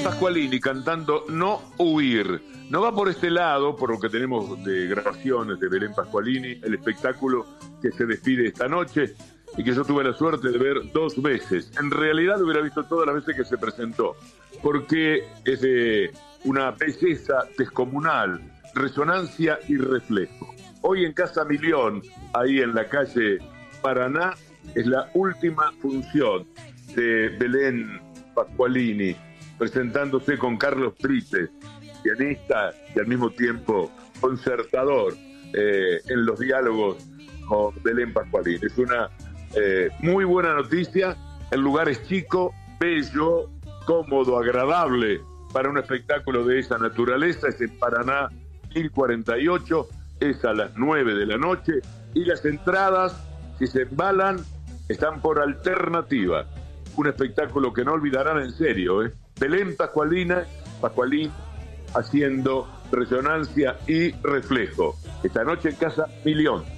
Pasqualini cantando No Huir. No va por este lado, por lo que tenemos de grabaciones de Belén Pasqualini, el espectáculo que se despide esta noche y que yo tuve la suerte de ver 2 veces. En realidad lo hubiera visto todas las veces que se presentó, porque es de una belleza descomunal, resonancia y reflejo. Hoy en Casa Milión, ahí en la calle Paraná, es la última función de Belén Pasqualini, presentándose con Carlos Trice, pianista y al mismo tiempo concertador en los diálogos con Belén Pasqualini. Es una muy buena noticia. El lugar es chico, bello, cómodo, agradable para un espectáculo de esa naturaleza. Es en Paraná 1048, es a las 9 de la noche y las entradas, si se embalan, están por Alternativa. Un espectáculo que no olvidarán en serio, ¿eh? Belén Pasqualini haciendo resonancia y reflejo. Esta noche en Casa Milión.